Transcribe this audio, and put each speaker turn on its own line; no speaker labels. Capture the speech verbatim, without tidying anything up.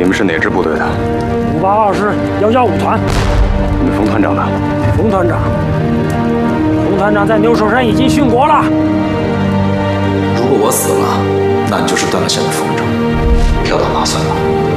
你们是哪支部队的？
五八二师幺幺五团。
你们冯团长呢？
冯团长，冯团长在牛首山已经殉国了。
如果我死了，那你就是断了线的风筝，飘到哪算哪。